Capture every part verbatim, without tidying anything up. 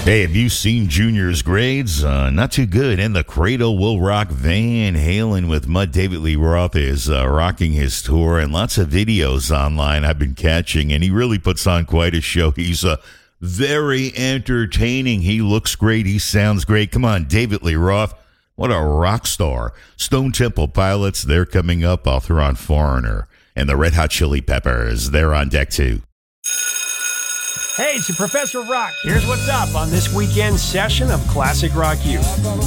Hey, have you seen Junior's grades? Uh, not too good. In the Cradle Will Rock, Van Halen with Mud. David Lee Roth is uh, rocking his tour, and lots of videos online I've been catching, and he really puts on quite a show. He's uh, very entertaining. He looks great. He sounds great. Come on, David Lee Roth. What a rock star. Stone Temple Pilots, they're coming up. I'll throw on Foreigner. And the Red Hot Chili Peppers, they're on deck too. Hey, it's your Professor of Rock. Here's what's up on this weekend session of Classic Rock U.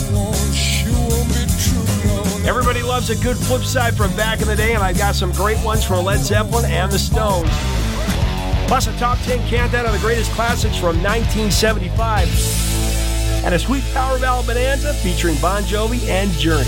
Everybody loves a good flip side from back in the day, and I've got some great ones for Led Zeppelin and the Stones. Plus a top ten countdown of the greatest classics from nineteen seventy-five. And a sweet power ballad bonanza featuring Bon Jovi and Journey.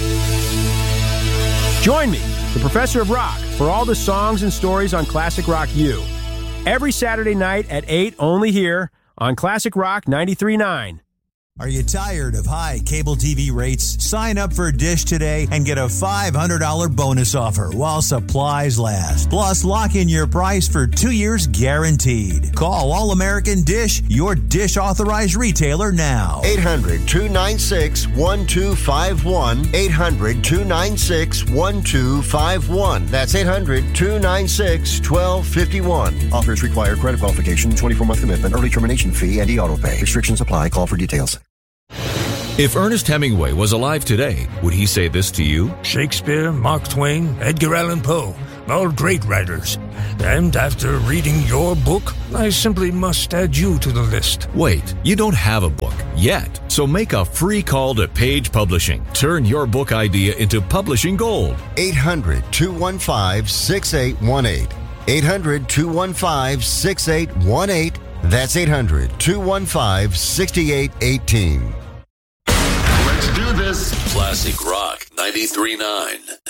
Join me, the Professor of Rock, for all the songs and stories on Classic Rock U. Every Saturday night at eight, only here on Classic Rock ninety-three point nine. Are you tired of high cable T V rates? Sign up for Dish today and get a five hundred dollars bonus offer while supplies last. Plus, lock in your price for two years guaranteed. Call All American Dish, your Dish authorized retailer now. eight hundred, two nine six, one two five one. eight hundred, two nine six, one two five one. That's eight hundred, two nine six, one two five one. Offers require credit qualification, twenty-four month commitment, early termination fee, and e-auto pay. Restrictions apply. Call for details. If Ernest Hemingway was alive today, would he say this to you? Shakespeare, Mark Twain, Edgar Allan Poe, all great writers. And after reading your book, I simply must add you to the list. Wait, you don't have a book yet. So make a free call to Page Publishing. Turn your book idea into publishing gold. eight hundred, two one five, six eight one eight. eight hundred, two one five, six eight one eight. That's eight hundred, two one five, six eight one eight. Let's do this. Classic Rock ninety-three point nine.